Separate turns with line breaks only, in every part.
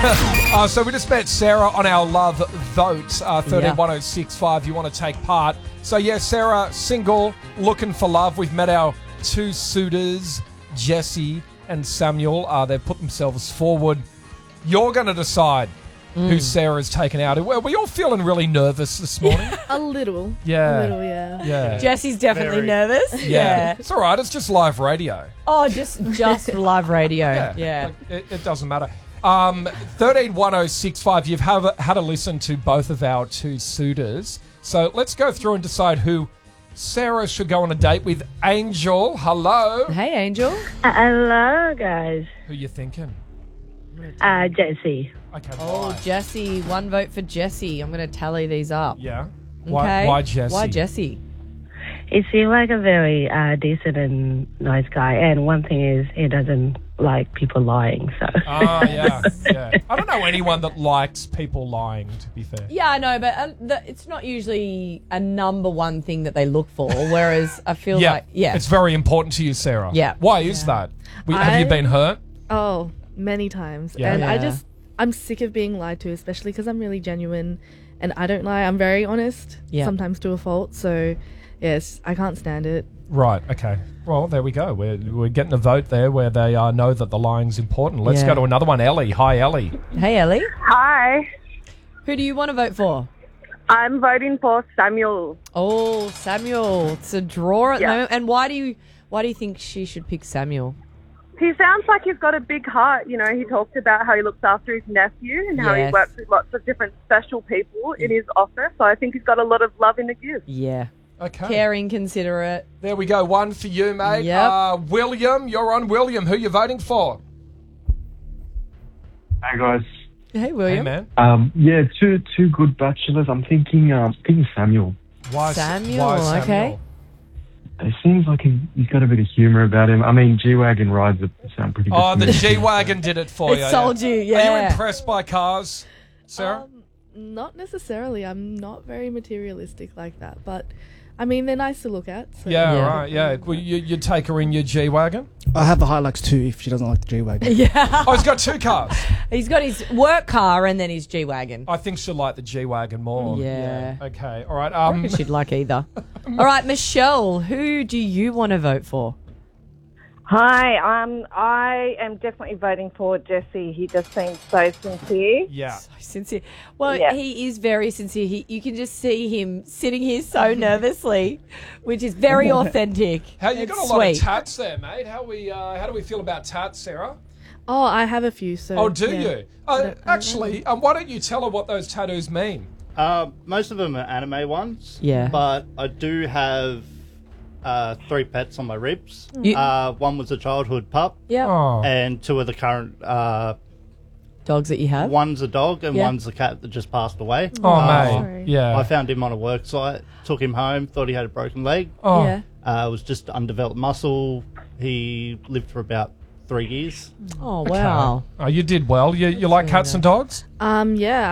So we just met Sarah on our love vote, 131065. You want to take part. So yeah, Sarah, single, looking for love. We've met our two suitors, Jesse and Samuel. They've put themselves forward. You're going to decide who Sarah's taken out. Are we all feeling really nervous this morning?
A little.
Yeah.
A little, yeah.
Yeah.
Jesse's definitely nervous.
Yeah. It's all right. It's just live radio.
Oh, just live radio. Yeah.
Like, it doesn't matter. 131065. You've had a listen to both of our two suitors. So let's go through and decide who Sarah should go on a date with. Angel, hello.
Hey, Angel.
Hello, guys.
Who you thinking?
Jesse.
Okay.
Oh,
why?
Jesse. One vote for Jesse. I'm going to tally these up.
Yeah.
Okay.
Why Jesse?
Why Jesse?
He seems like a very decent and nice guy. And one thing is, he doesn't like people lying. So.
Oh, yeah. I don't know anyone that likes people lying, to be fair.
Yeah, I know, but it's not usually a number one thing that they look for, whereas I feel like,
It's very important to you, Sarah.
Yeah.
Why is that? Have you been hurt?
Oh, many times.
Yeah.
And
Yeah.
I'm sick of being lied to, especially because I'm really genuine and I don't lie. I'm very honest, sometimes to a fault. So, yes, I can't stand it.
Right, okay. Well, there we go. We're getting a vote there where they know that the lying's important. Let's go to another one. Ellie. Hi, Ellie.
Hey, Ellie.
Hi,
Who do you want to vote for?
I'm voting for Samuel.
Oh, Samuel. It's a draw at the moment. And why do you think she should pick Samuel?
He sounds like he's got a big heart. You know, he talked about how he looks after his nephew and how he works with lots of different special people in his office. So I think he's got a lot of love in the give.
Yeah.
Okay.
Caring, considerate.
There we go. One for you, mate.
Yep.
William, you're on. William, who you voting for?
Hey guys.
Hey, William.
Hey, man.
Two good bachelors. I'm thinking Samuel.
Why
Samuel,
Samuel?
okay.
It seems like he's got a bit of humour about him. I mean, G-Wagon rides sound pretty good.
Oh,
to
the
me.
G-Wagon did it for you.
It sold you,
Are you
yeah.
impressed by cars, Sarah?
Not necessarily. I'm not very materialistic like that. But, I mean, they're nice to look at. So.
Yeah, right, yeah. Well, you take her in your G-Wagon?
I have the Hilux too if she doesn't like the G-Wagon.
Yeah.
Oh, he's got two cars.
He's got his work car and then his G-Wagon.
I think she'll like the G-Wagon more.
Yeah.
Okay, all right.
I reckon she'd like either. All right, Michelle, who do you want to vote for?
Hi, I am definitely voting for Jesse. He just seems so sincere.
Yeah.
So sincere. Well,
Yeah.
he is very sincere. You can just see him sitting here so nervously, which is very authentic.
You got a lot of tats there, mate. How do we feel about tats, Sarah?
Oh, I have a few. So.
Oh, do you? Actually, why don't you tell her what those tattoos mean?
Most of them are anime ones.
Yeah.
But I do have 3 pets on my ribs. One was a childhood pup.
Yeah.
Oh.
And 2 of the current
dogs that you have.
One's a dog and
Yeah.
one's a cat that just passed away.
Oh, mate. Yeah.
I found him on a work site, took him home, thought he had a broken leg.
Oh.
Yeah.
It was just undeveloped muscle. He lived for about 3 years.
Oh, wow.
Oh, you did well. You like cats and dogs?
Yeah,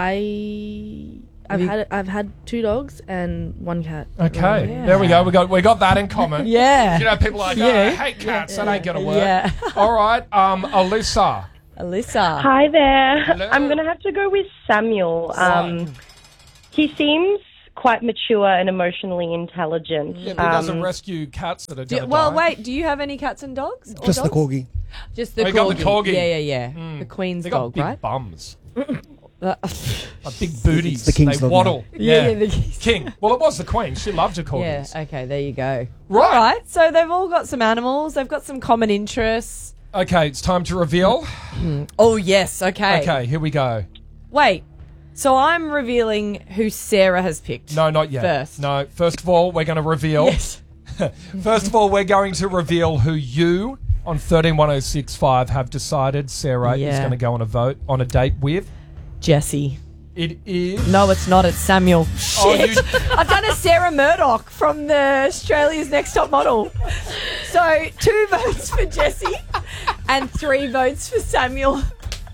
I've had 2 dogs and 1 cat.
Okay,
Yeah.
there we go. We got that in common.
Yeah.
You know, people are like, I hate cats. That ain't gonna work.
Yeah.
All right, Alyssa.
Alyssa.
Hi there.
Hello.
I'm going to have to go with Samuel. He seems quite mature and emotionally intelligent.
Yeah, but he doesn't rescue cats that are going to
Well,
die.
wait. Do you have any cats and dogs? Or
Just the
dogs?
corgi.
Just the
Oh,
corgi.
you got the corgi.
Yeah. The Queen's
They got
dog,
big
right?
bums.
Uh,
Like big booties.
the king's
they
dog,
waddle.
Yeah, the king's-
King. Well, it was the Queen. She loved her
Yeah,
corgis.
okay, there you go.
Right.
All right, so they've all got some animals. They've got some common interests.
Okay, it's time to reveal.
Oh, yes, okay.
Okay, here we go.
Wait, so I'm revealing who Sarah has picked.
No, not yet.
First.
No, first of all, we're going to reveal.
Yes.
First of all, we're going to reveal who you on 131065 have decided Sarah is
Yeah.
going to go on a date with.
Jesse.
It is.
No, it's not. It's Samuel.
Oh,
Shit. I've done a Sarah Murdoch from the Australia's Next Top Model. So 2 votes for Jesse and 3 votes for Samuel.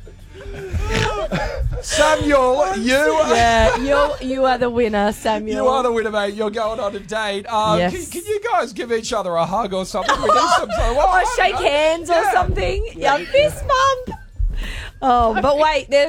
Samuel,
You are the winner, Samuel.
You are the winner, mate. You're going on a date.
Yes.
Can you guys give each other a hug or something? We need some.
Or shake hands or something. Yeah, fist bump. Oh, but wait,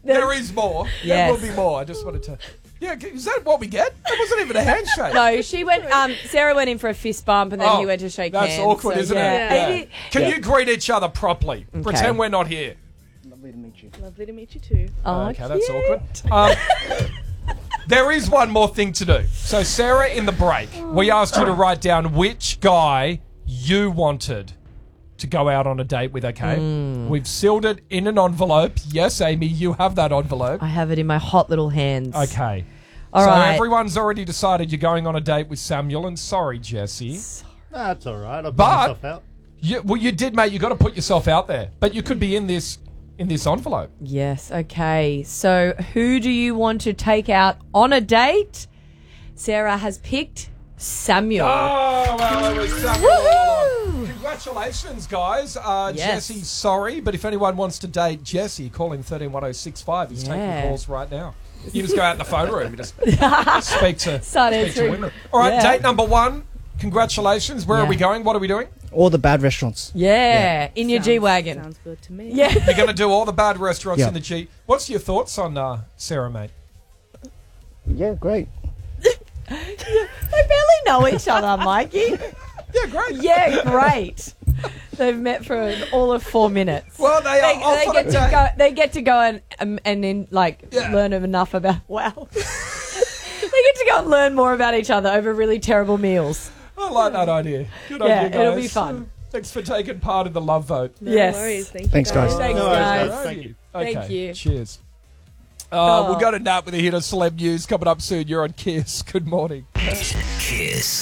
There is more.
Yes.
There will be more. I just wanted to... Yeah, is that what we get? That wasn't even a handshake.
No, she went. Sarah went in for a fist bump, and then he went to shake hands.
That's awkward, isn't it?
Yeah.
Can you greet each other properly?
Okay.
Pretend we're not here.
Lovely to meet you.
Lovely to meet you too.
Oh,
okay, that's awkward. There is one more thing to do. So, Sarah, in the break, we asked you to write down which guy you wanted to go out on a date with, okay? We've sealed it in an envelope. Yes, Amy, you have that envelope.
I have it in my hot little hands.
Okay.
All
so
right.
everyone's already decided you're going on a date with Samuel, and sorry, Jesse.
That's all right. I'll put
But-
myself out.
You did, mate. You got to put yourself out there. But you could be in this envelope.
Yes. Okay. So, who do you want to take out on a date? Sarah has picked Samuel.
Oh, well, it was Samuel all along. Congratulations, guys.
Yes.
Jesse, sorry, but if anyone wants to date Jesse, call him 131065. He's taking calls right now. You just go out in the phone room and just speak to women. All right, date number 1. Congratulations. Where are we going? What are we doing?
All the bad restaurants.
Yeah, in your G-Wagon.
Sounds good to me.
Yeah.
You're going to do all the bad restaurants
Yeah.
in the G. What's your thoughts on Sarah, mate?
Yeah, great.
They barely know each other, Mikey.
Yeah, great.
Yeah, great. They've met for all of 4 minutes.
Well,
they get to go and then learn enough about. Wow. They get to go and learn more about each other over really terrible meals.
I like that idea. Good on you guys.
It'll be fun.
Thanks for taking part in the love vote.
No
Yes.
worries.
Thanks, guys.
Thanks,
No worries,
guys.
guys. Thank you.
Okay.
Thank you.
Cheers. We'll go to Nat with a hit of celeb news coming up soon. You're on Kiss. Good morning.
Kiss.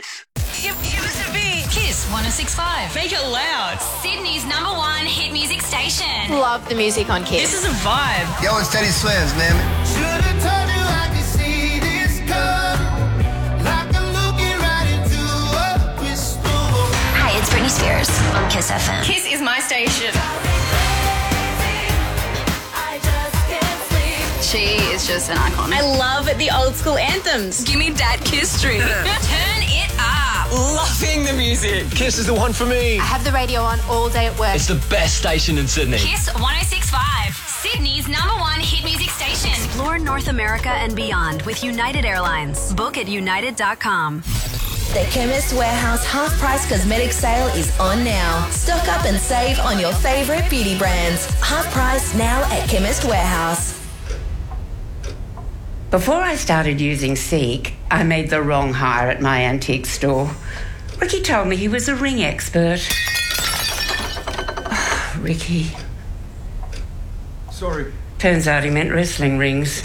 Kiss 106.5.
Make it loud.
Sydney's #1 hit music station.
Love the music on Kiss. This is a vibe.
Yo, it's Teddy Swims, man. Should've told you I could see this coming. Like I'm looking right into a crystal ball.
Hi, it's Britney Spears on Kiss FM.
Kiss is my station. She is just an icon. I love the old school anthems. Give me that Kiss string.
Turn it up.
Loving the music. Kiss is the one for me.
I have the radio on all day at work.
It's the best station in Sydney.
Kiss 106.5. Sydney's #1 hit music station.
Explore North America and beyond with United Airlines. Book at united.com.
The Chemist Warehouse half-price cosmetic sale is on now. Stock up and save on your favourite beauty brands. Half price now at Chemist Warehouse.
Before I started using Seek, I made the wrong hire at my antique store. Ricky told me he was a ring expert. Ricky.
Sorry.
Turns out he meant wrestling rings.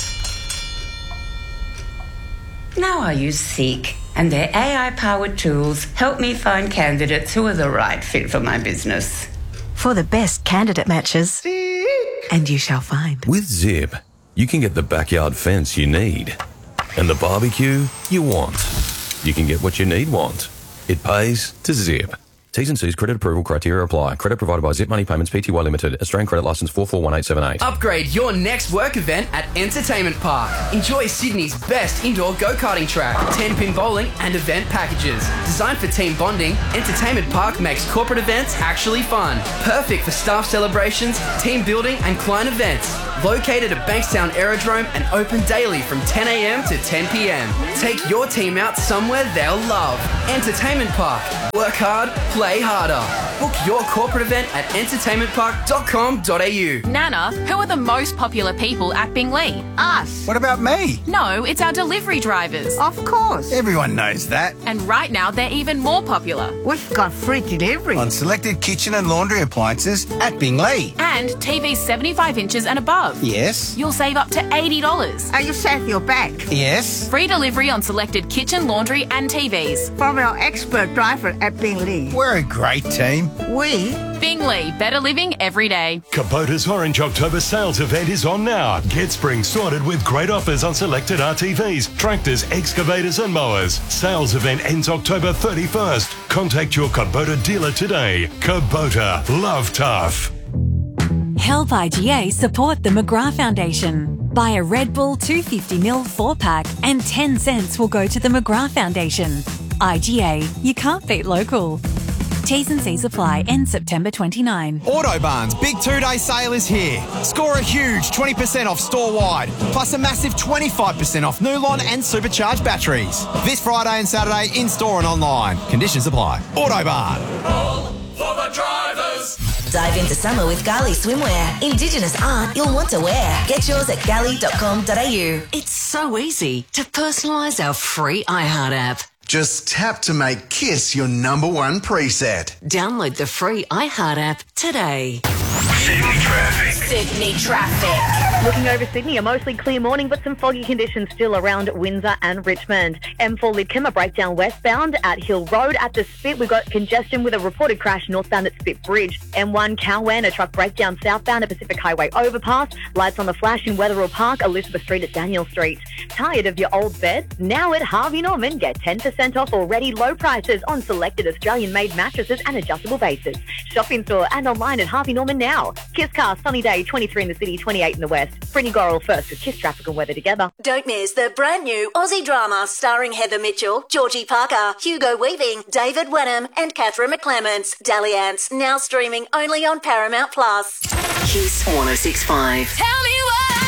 Now I use Seek, and their AI-powered tools help me find candidates who are the right fit for my business.
For the best candidate matches. And you shall find.
With Zip, you can get the backyard fence you need and the barbecue you want. You can get what you want. It pays to Zip. T's and C's credit approval criteria apply. Credit provided by Zip Money Payments Pty Limited. Australian credit license 441878.
Upgrade your next work event at Entertainment Park. Enjoy Sydney's best indoor go-karting track, 10-pin bowling and event packages. Designed for team bonding, Entertainment Park makes corporate events actually fun. Perfect for staff celebrations, team building and client events. Located at Bankstown Aerodrome and open daily from 10 a.m. to 10 p.m. Take your team out somewhere they'll love. Entertainment Park. Work hard, play harder. Book your corporate event at entertainmentpark.com.au.
Nana, who are the most popular people at Bingley?
Us. What about me?
No, it's our delivery drivers.
Of course. Everyone knows that.
And right now, they're even more popular.
We've got free delivery on selected kitchen and laundry appliances at Bingley.
And TVs 75 inches and above.
Yes.
You'll save up to $80.
Are you safe your back? Yes.
Free delivery on selected kitchen, laundry and TVs.
From our expert driver at Bingley. We're a great team. We?
Bingley, better living every day.
Kubota's Orange October sales event is on now. Get spring sorted with great offers on selected RTVs, tractors, excavators and mowers. Sales event ends October 31st. Contact your Kubota dealer today. Kubota, love tough.
Help IGA support the McGrath Foundation. Buy a Red Bull 250ml 4-pack and 10 cents will go to the McGrath Foundation. IGA, you can't beat local. T's and C's apply. End September 29.
Autobarn's big 2-day sale is here. Score a huge 20% off store-wide, plus a massive 25% off Nulon and supercharged batteries. This Friday and Saturday in-store and online. Conditions apply. Autobarn.
All for the drivers.
Dive into summer with Gali Swimwear. Indigenous art you'll want to wear. Get yours at gali.com.au.
It's so easy to personalise our free iHeart app.
Just tap to make Kiss your number one preset.
Download the free iHeart app today.
Sydney traffic.
Sydney traffic. Looking over Sydney, a mostly clear morning, but some foggy conditions still around Windsor and Richmond. M4 Lidcombe, a breakdown westbound at Hill Road. At the Spit, we've got congestion with a reported crash northbound at Spit Bridge. M1 Cowan, a truck breakdown southbound at Pacific Highway overpass. Lights on the flash in Wetherill Park, Elizabeth Street at Daniel Street. Tired of your old bed? Now at Harvey Norman, get 10% off already low prices on selected Australian-made mattresses and adjustable bases. Shop in store and online at Harvey Norman now. Kiss Car, sunny day, 23 in the city, 28 in the west. Brittany Gorrell first with Kiss traffic and weather together.
Don't miss the brand new Aussie drama starring Heather Mitchell, Georgie Parker, Hugo Weaving, David Wenham and Catherine McClements. Dalliance, now streaming only on Paramount+.
Kiss 106.5.
Tell me what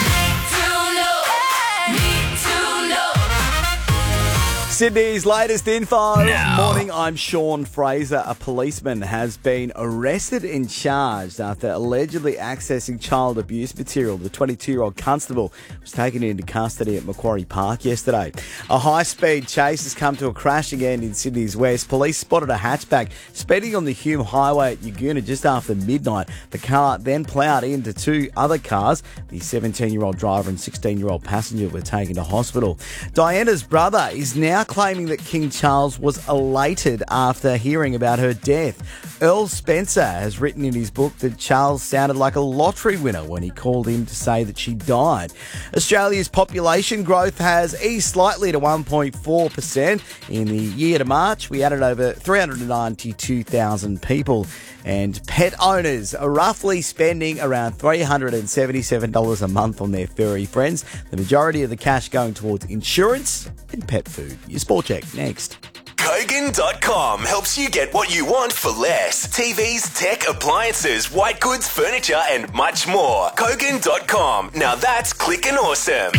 I need to know.
Sydney's latest info.
Now.
Morning, I'm Sean Fraser. A policeman has been arrested and charged after allegedly accessing child abuse material. The 22-year-old constable was taken into custody at Macquarie Park yesterday. A high-speed chase has come to a crashing end in Sydney's west. Police spotted a hatchback speeding on the Hume Highway at Yagoona just after midnight. The car then ploughed into two other cars. The 17-year-old driver and 16-year-old passenger were taken to hospital. Diana's brother is now claiming that King Charles was elated after hearing about her death. Earl Spencer has written in his book that Charles sounded like a lottery winner when he called him to say that she died. Australia's population growth has eased slightly to 1.4%. In the year to March, we added over 392,000 people. And pet owners are roughly spending around $377 a month on their furry friends. The majority of the cash going towards insurance and pet food. Your Sport Check next.
Kogan.com helps you get what you want for less. TVs, tech, appliances, white goods, furniture, and much more. Kogan.com. Now that's clicking awesome.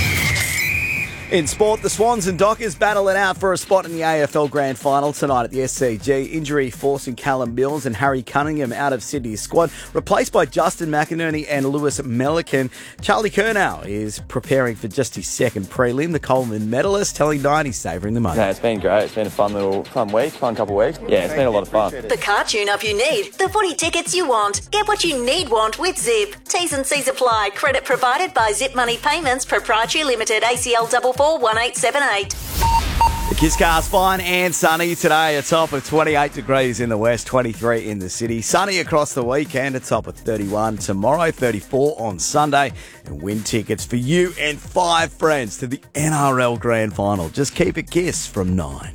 In sport, the Swans and Dockers battle it out for a spot in the AFL Grand Final tonight at the SCG. Injury forcing Callum Mills and Harry Cunningham out of Sydney's squad, replaced by Justin McInerney and Lewis Melican. Charlie Curnow is preparing for just his second prelim. The Coleman medalist telling Nine he's savouring the moment.
Yeah, it's been great. It's been a fun couple of weeks. Yeah, it's been a lot of fun.
The car tune-up you need, the footy tickets you want. Get what you want with Zip. T's and C's apply. Credit provided by Zip Money Payments, Proprietary Limited, ACL 441878.
The Kiss Car's fine and sunny today, a top of 28 degrees in the west, 23 in the city. Sunny across the weekend, a top of 31 tomorrow, 34 on Sunday. And win tickets for you and 5 friends to the NRL Grand Final. Just keep it Kiss from 9.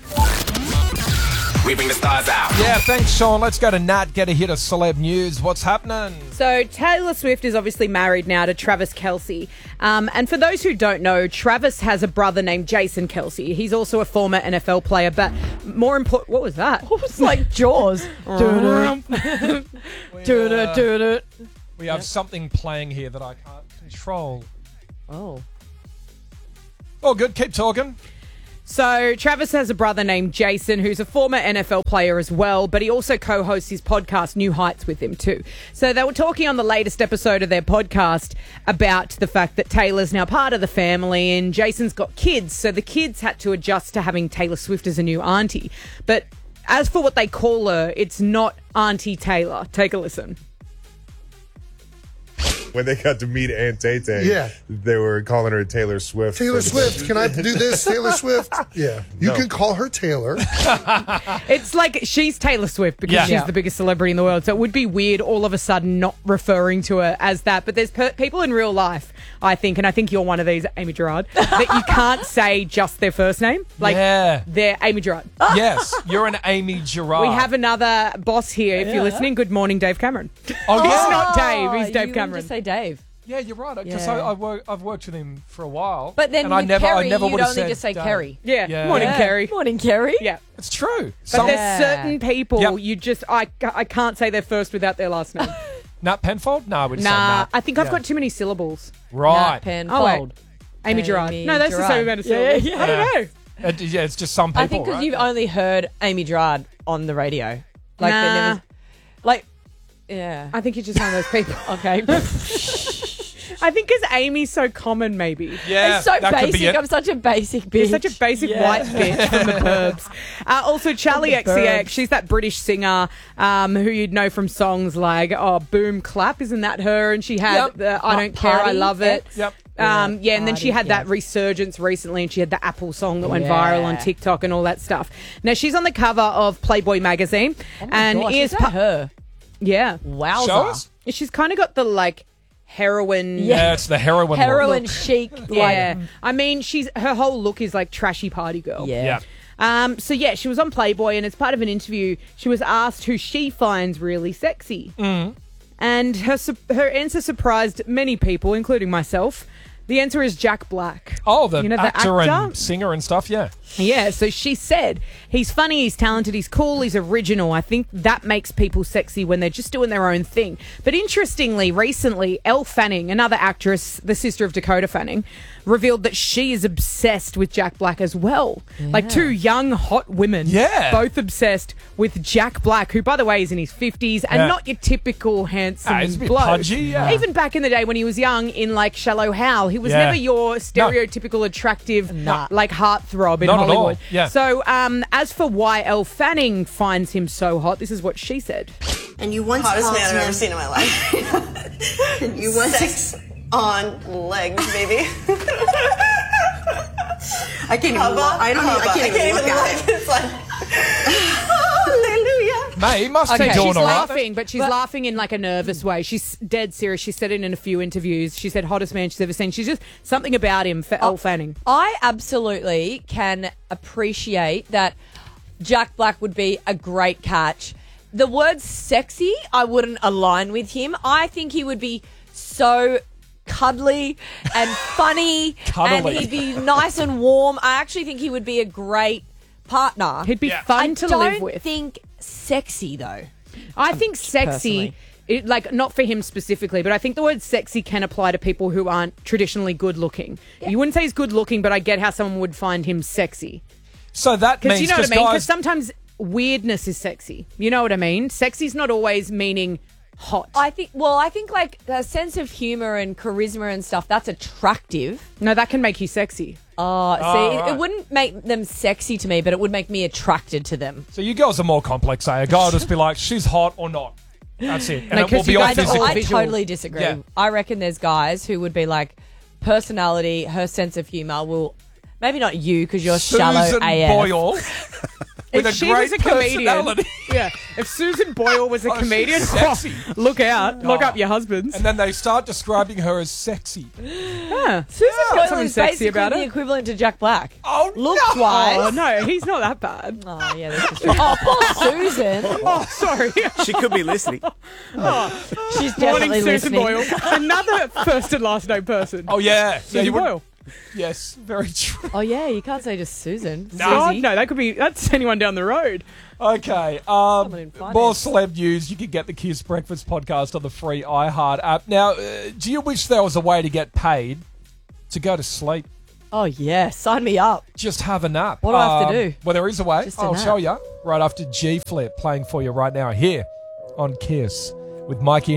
We bring the stars out.
Yeah, thanks, Sean. Let's go to Nat, get a hit of celeb news. What's happening?
So Taylor Swift is obviously married now to Travis Kelce. And for those who don't know, Travis has a brother named Jason Kelce. He's also a former NFL player, but more important... What was that? It was like Jaws.
We have something playing here that I can't control.
Oh,
good. Keep talking.
So Travis has a brother named Jason who's a former NFL player as well, but he also co-hosts his podcast New Heights with him too. So they were talking on the latest episode of their podcast about the fact that Taylor's now part of the family and Jason's got kids, so the kids had to adjust to having Taylor Swift as a new auntie. But as for what they call her, it's not Auntie Taylor. Take a listen.
When they got to meet Aunt Tay Tay, they were calling her Taylor Swift.
Taylor Swift, can I do this? Taylor Swift? Yeah. You can call her Taylor.
It's like she's Taylor Swift because she's the biggest celebrity in the world. So it would be weird all of a sudden not referring to her as that. But there's people in real life, I think, and I think you're one of these, Amy Gerard, that you can't say just their first name. Like, they're Amy Gerard.
Yes, you're an Amy Gerard.
We have another boss here. If you're listening, good morning, Dave Cameron.
Oh,
He's not Dave, he's Dave Cameron.
Just say Dave.
Yeah, you're right. Because
Yeah.
I've worked with him for a while.
But then
and I
with
never,
Kerry,
I never
you'd
would have
only
said
just say
Dave.
Kerry.
Yeah. Morning, Kerry.
Morning, Kerry.
Yeah.
It's true.
But there's certain people you just I can't say their first without their last name.
Nat Penfold? No, I would say
Nah,
Nat.
I think I've
Yeah.
got too many syllables.
Right.
Nat Penfold.
Oh, wait. Amy Gerard. No, that's the same amount of syllables.
Yeah.
I don't know.
Yeah, it's just some people,
I think because
right?
you've only heard Amy Gerard on the radio. Like,
Nah.
they never, like, yeah.
I think you're just one of those people.
Okay.
I think because Amy's so common, maybe.
Yeah,
It's so
that could be
basic.
it.
I'm such a basic bitch.
You're such a basic
Yeah.
white bitch from the burbs. Also, Charlie
From the
XCX,
burbs.
she's that British singer who you'd know from songs like Boom Clap, isn't that her? And she had
Yep.
the I Don't Care, I
Party,
Love It.
X.
Yep.
And then she had that
Party,
resurgence recently, and she had the Apple song that went
Yeah.
viral on TikTok and all that stuff. Now, she's on the cover of Playboy magazine.
Oh my
and
gosh,
is
is that her?
Yeah.
Wowza.
Show us?
She's kind of got the, like, heroin...
Yeah, it's the heroin
Heroin
look.
chic.
Yeah.
Like,
I mean, her whole look is like trashy party girl.
yeah.
Yeah.
So yeah, she was on Playboy, and as part of an interview, she was asked who she finds really sexy. And her answer surprised many people, including myself. The answer is Jack Black.
Oh, the
You know, the
actor
actor?
and singer and stuff, yeah.
Yeah, so she said, he's funny, he's talented, he's cool, he's original. I think that makes people sexy when they're just doing their own thing. But interestingly, recently, Elle Fanning, another actress, the sister of Dakota Fanning, revealed that she is obsessed with Jack Black as well. Like two young, hot women.
Yeah.
Both obsessed with Jack Black, who, by the way, is in his 50s and
Yeah.
not your typical handsome
Ah, he's a bit
bloke.
pudgy, yeah.
Even back in the day when he was young in, like, Shallow Hal, he was
Yeah.
never your stereotypical attractive, like, heartthrob in
Not at all,
Hollywood.
yeah.
So, as for why Elle Fanning finds him so hot, this is what she said.
And you once
Hottest
called
man I've
him
ever seen in my life.
and you once
Sex on legs, baby.
I can't even look. I can't even look at it.
It's like, hallelujah.
Mate, he must
Okay,
be doing
she's
all right.
laughing, but she's laughing in like a nervous way. She's dead serious. She said it in a few interviews. She said hottest man she's ever seen. She's just something about him for Elle Fanning.
I absolutely can appreciate that Jack Black would be a great catch. The word sexy, I wouldn't align with him. I think he would be so cuddly and funny,
Cuddly.
and he'd be nice and warm. I actually think he would be a great partner.
He'd be fun to live with.
I don't think sexy, though.
I think sexy,
personally.
like not for him specifically, but I think the word sexy can apply to people who aren't traditionally good looking. You wouldn't say he's good looking, but I get how someone would find him sexy.
So that
Because
means
you know what I mean? Because
guys,
sometimes weirdness is sexy. You know what I mean? Sexy's not always meaning hot.
I think like a sense of humor and charisma and stuff, that's attractive.
No, that can make you sexy.
Oh, see,
right.
it wouldn't make them sexy to me, but it would make me attracted to them.
So you girls are more complex, eh? A guy will just be like, she's hot or not. That's it. And
No,
it will
'cause
be
you
all
guys are all
physical.
I
visual.
totally disagree.
Yeah.
I reckon there's guys who would be like, personality, her sense of humor will, maybe not you because you're shallow
Susan
AF.
Boyle with
If
a
she
great
was a comedian,
personality.
yeah. If Susan Boyle was a
Oh, she's
comedian,
sexy.
look out, look
Oh.
up your husbands.
And then they start describing her as sexy.
Yeah.
Susan Boyle
something
is
sexy
basically
about
the
her.
equivalent to Jack Black.
Oh,
Looks-wise.
Oh no, he's not that bad.
Oh, yeah, that's just true. Oh, poor Susan.
Oh, sorry.
She could be listening.
She's
Morning,
definitely
Susan
listening.
Boyle. Another first and last name person.
Oh, yeah. Yeah,
Susan
you would-
Boyle.
Yes, very true.
Oh, yeah, you can't say just Susan.
No,
Susie.
no, that's anyone down the road.
Okay.
in finance.
More celeb news. You can get the Kiss Breakfast podcast on the free iHeart app. Now, do you wish there was a way to get paid to go to sleep?
Oh, yeah, sign me up.
Just have a nap.
What do I have to do?
Well, there is a way.
Just a
I'll
nap.
show you right after G Flip playing for you right now here on Kiss with Mikey